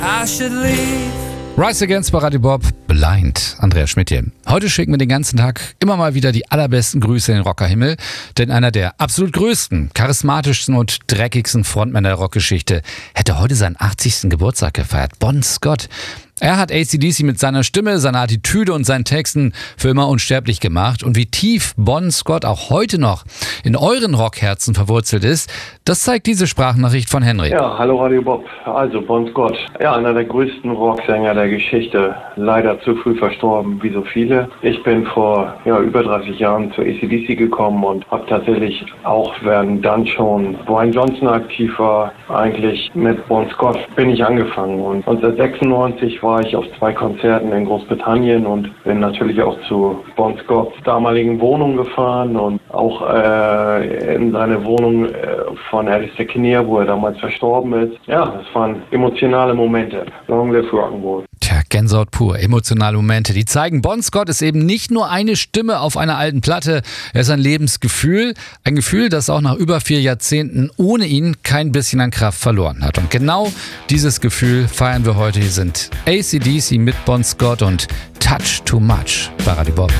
I should leave. Rise Against bei Radio Bob, Blind, Andreas Schmidt hier. Heute schicken wir den ganzen Tag immer mal wieder die allerbesten Grüße in den Rockerhimmel, denn einer der absolut größten, charismatischsten und dreckigsten Frontmänner der Rockgeschichte hätte heute seinen 80. Geburtstag gefeiert, Bon Scott. Er hat AC/DC mit seiner Stimme, seiner Attitüde und seinen Texten für immer unsterblich gemacht. Und wie tief Bon Scott auch heute noch in euren Rockherzen verwurzelt ist, das zeigt diese Sprachnachricht von Henry. Ja, hallo Radio Bob. Also Bon Scott, ja, einer der größten Rocksänger der Geschichte. Leider zu früh verstorben, wie so viele. Ich bin vor über 30 Jahren zu AC/DC gekommen und habe tatsächlich auch, während dann schon Brian Johnson aktiv war, eigentlich mit Bon Scott bin ich angefangen. Und 1996 war ich auf 2 Konzerten in Großbritannien und bin natürlich auch zu Bon Scotts damaligen Wohnung gefahren und auch in seine Wohnung von Alistair Kinnear, wo er damals verstorben ist. Ja, das waren emotionale Momente. Long live Rock'n'Roll. Tja, Gänsehaut pur, emotionale Momente, die zeigen, Bon Scott ist eben nicht nur eine Stimme auf einer alten Platte, er ist ein Lebensgefühl, ein Gefühl, das auch nach über 4 Jahrzehnten ohne ihn kein bisschen an Kraft verloren hat. Und genau dieses Gefühl feiern wir heute. Hier sind AC/DC mit Bon Scott und Touch Too Much bei Radio Bob.